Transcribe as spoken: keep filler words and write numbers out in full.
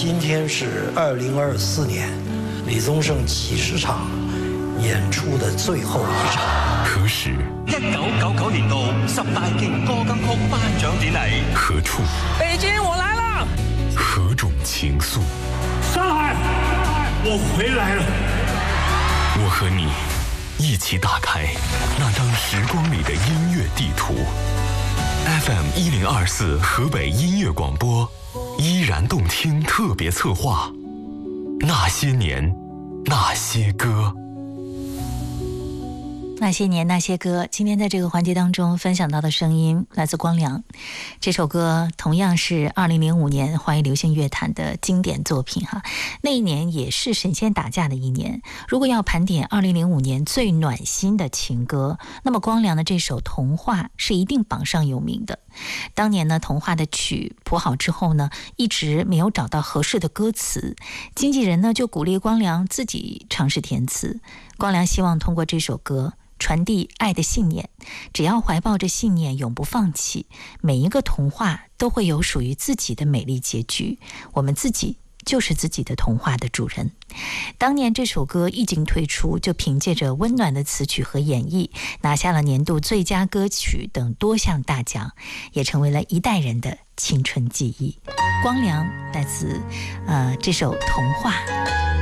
今天是二零二四年李宗盛七十场演出的最后一场。 何时？ 一九九九年度十大勁歌金曲頒獎典禮。 何處？ 北京，我來了。 何種情愫？ 上海，我回來了。 我和你一起打開那張時光裡的音樂地圖。F M 一零二四河北音樂廣播，依然動聽特別策劃，那些年，那些歌。 那些年那些歌，今天在这个环节当中分享到的声音来自光良。这首歌同样是二零零五年华语流行乐坛的经典作品哈。那一年也是神仙打架的一年。如果要盘点二零零五年最暖心的情歌，那么光良的这首《童话》是一定榜上有名的。当年呢，《童话》的曲谱好之后呢，一直没有找到合适的歌词，经纪人呢就鼓励光良自己尝试填词。光良希望通过这首歌传递爱的信念，只要怀抱着信念，永不放弃，每一个童话都会有属于自己的美丽结局，我们自己就是自己的童话的主人。当年这首歌一经推出，就凭借着温暖的词曲和演绎，拿下了年度最佳歌曲等多项大奖，也成为了一代人的青春记忆。光良来自呃这首《童话》。